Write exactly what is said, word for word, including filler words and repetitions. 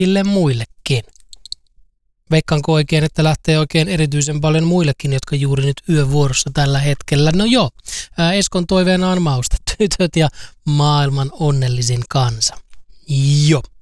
kaikille muillekin. Veikkaanko oikein, että lähtee oikein erityisen paljon muillekin, jotka juuri nyt yövuorossa tällä hetkellä? No joo, ää, Eskon toiveena on Mausta tytöt ja maailman onnellisin kansa. Joo.